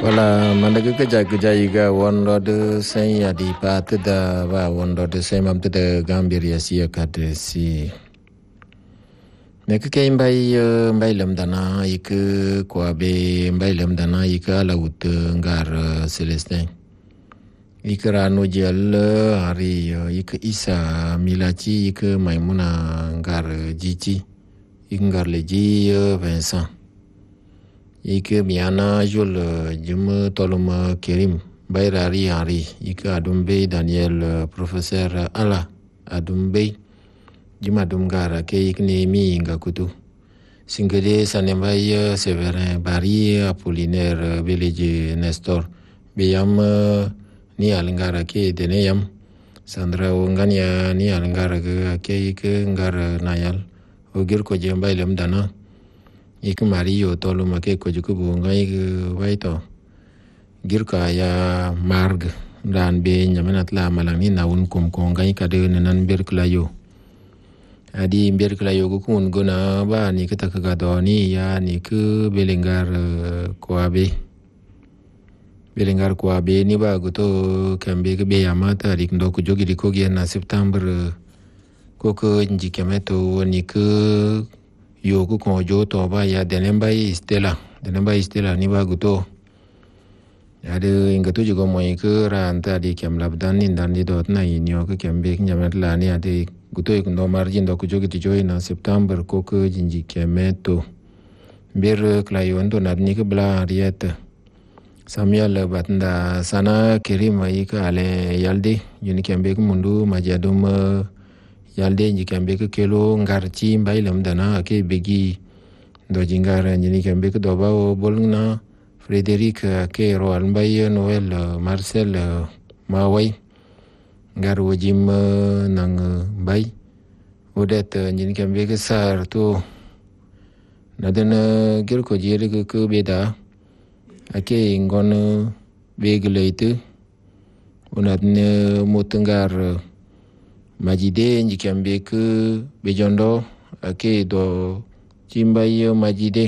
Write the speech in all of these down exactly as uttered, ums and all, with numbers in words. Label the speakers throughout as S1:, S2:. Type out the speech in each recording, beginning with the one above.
S1: Wala mandaga kaja kaja iga wondo de sen ya di pat da ba wondo de sen mam de gambir ya si akade si. Ne ke kai mbai mbai lam dana ik kwa be mbai lam dana ik ala ut ngar Celestin. Ik rano jel hari ik Isa Milachi ik Maimuna ngar Jiji ik ngar leji Vincent. Ik miana jul jum tolum Kerim Bayrari hari ik adumbe Daniel Professeur Ala adumbe jum adum gara ke ik ne mi nga kutu singede sanembai Severin Bari Apollinaire Beleji Nestor beyam ni alingara ke deneyam Sandra ongania ni alingara ke ik ngar Nayal ogir ko jembai lem dana ik Mario tolu make ko juku bungai waito girka ya marg dan be nyamenat la malani naun kum ko ngai kade nan berklayo adi berklayo ko kun gona ba ni kita ka doni ya ni ke belengar ko abe belengar ko abe ni ba goto kambe ke be yamata rik ndo ko jogi ko na September ko ko njikemeto ni ke yo ku ko jo to ba ya denemba Stella denemba Stella ni ba guto ya de ingatu jigo mo ke ranta di kem labdan ni dan di dot na inyo ke kem be nyamet la ni ade guto ik no margin do ku jogi ti joy na September ko ko jinji kemeto ber klayon do nad ni ke bla riet Samuel batnda sana Kerim ik ale yalde yuni kem be mundu majadum yalde nji kambe ke kelo ngarchi mbai lam dana ke begi do jingara njini kambe ke doba o bolna Frederic ke roal mbai Noel Marcel Mawai ngar wajim nang mbai odet njini kambe ke sar to nadana gir ko jere ke ke beda ake ngon begleite onadne motengar Majide njikambe ke bejondo ake do chimbai Majide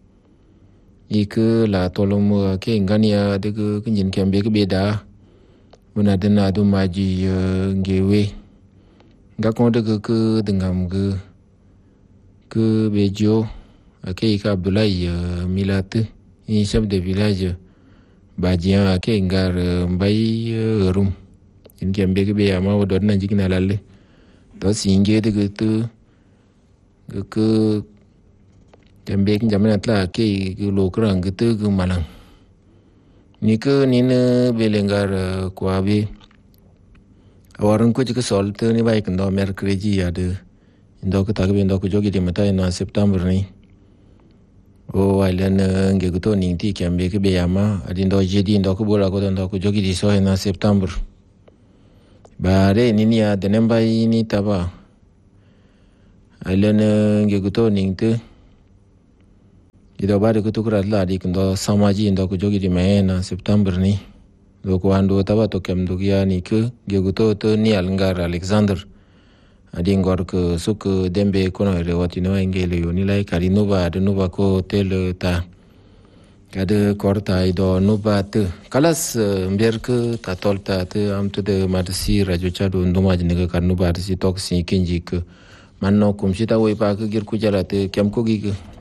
S1: ike la tolomu ake ngania de ke kinjin kambe ke beda una dena do maji ngewe ngakon de ke dengam ke ke bejo ake ika Abdoulaye Milat ni chef de village Badian ake ngar mbai rum in kembe ke be ama wodot na jikina lalle to singe de gutu ke kembe ke jamana tla ke lo krang gutu ke malang ni ke ni ne belengar kwabe awaran ko jike sol te ni bai kendo mercredi ya de ndo ko tagbe ndo ko jogi de mata na September ni o ailen nge gutu ni ti kembe ke be ama adi ndo jedi ndo ko bola ko ndo ko jogi di so na September bare nini ya denemba ini taba ailen nge guto ningte ido bare kutu kurat la dik ndo samaji ndo ko jogi di na September ni do ko ando taba to kem do ya ni ke nge guto to ni alngar Alexander adi ngor ko suk dembe kono re watino engele yo ni lai karinova de nova ko tel ta kada korta ido nubat kalas mberke ta tolta te amtu de madsi radio chado ndoma jine ka nubat si toksi kinjik manno kumshita we pa ke gir ku jala te kem ko gi